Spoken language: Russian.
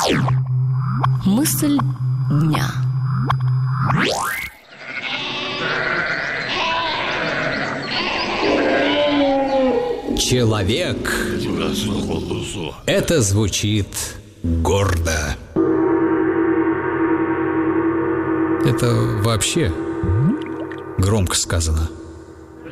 Мысль дня. Человек – это звучит гордо. Это вообще громко сказано.